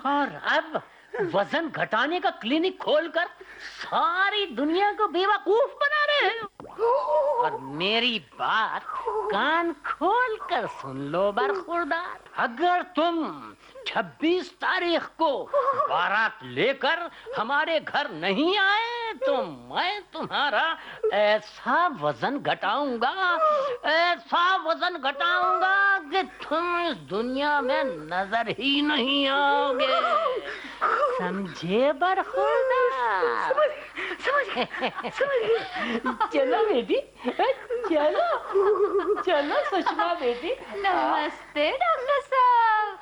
और अब वजन घटाने का क्लिनिक खोलकर सारी दुनिया को बेवकूफ बना रहे हो। और मेरी बात कान खोल कर सुन लो बरखुरदार, अगर तुम 26 तारीख को बारात लेकर हमारे घर नहीं आए तो मैं तुम्हारा ऐसा वजन घटाऊंगा कि तुम इस दुनिया में नजर ही नहीं आओगे। समझे बरखुरदार? चलो बेटी, चलो सुषमा बेटी। नमस्ते डॉक्टर